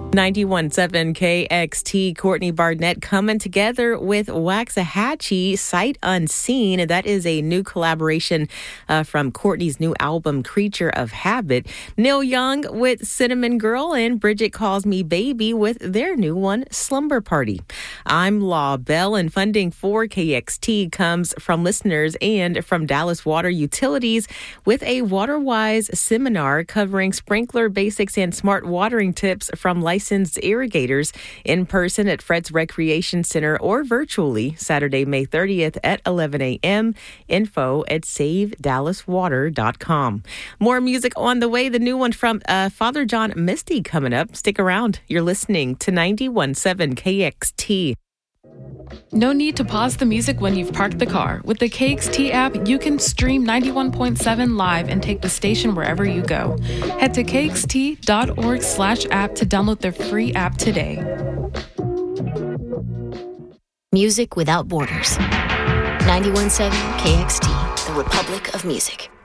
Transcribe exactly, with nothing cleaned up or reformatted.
ninety-one point seven K X T, Courtney Barnett coming together with Waxahachie, Sight Unseen. That is a new collaboration uh, from Courtney's new album, Creature of Habit. Neil Young with Cinnamon Girl and Bridget Calls Me Baby with their new one, Slumber Party. I'm Law Bell, and funding for K X T comes from listeners and from Dallas Water Utilities with a WaterWise seminar covering sprinkler basics and smart watering tips from licensed irrigators in person at Fred's Recreation Center or virtually Saturday, May thirtieth at eleven a.m. Info at save dallas water dot com. More music on the way. The new one from uh, Father John Misty coming up. Stick around. You're listening to ninety-one point seven K X T. No need to pause the music when you've parked the car. With the K X T app, you can stream ninety-one point seven live and take the station wherever you go. Head to k x t dot org slash app to download their free app today. Music without borders. ninety-one point seven K X T, the Republic of Music.